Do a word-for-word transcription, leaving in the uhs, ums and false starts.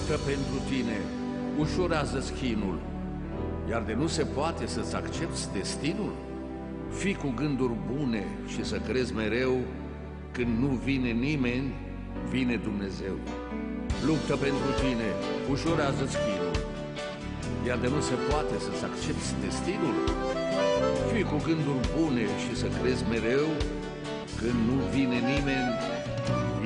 luptă pentru tine, ușurează-ți chinul, iar de nu se poate să-ți accepti destinul? Fii cu gânduri bune și să crezi mereu, când nu vine nimeni, vine Dumnezeu. Luptă pentru tine, ușurează-ți chinul, iar de nu se poate să-ți accepti destinul? Fii cu gânduri bune și să crezi mereu, când nu vine nimeni,